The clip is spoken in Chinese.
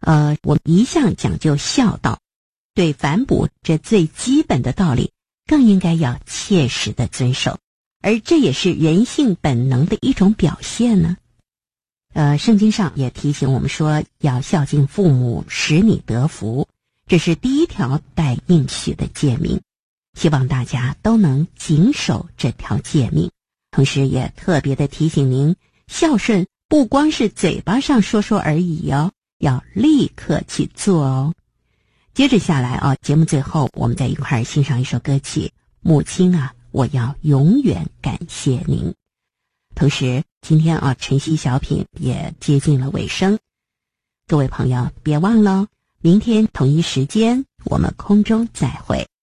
我们一向讲究孝道，对反哺这最基本的道理更应该要切实的遵守，而这也是人性本能的一种表现呢。圣经上也提醒我们说，要孝敬父母，使你得福，这是第一条带应许的诫命，希望大家都能谨守这条诫命。同时也特别的提醒您，孝顺不光是嘴巴上说说而已哦，要立刻去做哦。接着下来节目最后我们再一块儿欣赏一首歌曲，母亲啊，我要永远感谢您。同时今天晨曦小品也接近了尾声，各位朋友别忘了，明天同一时间我们空中再会。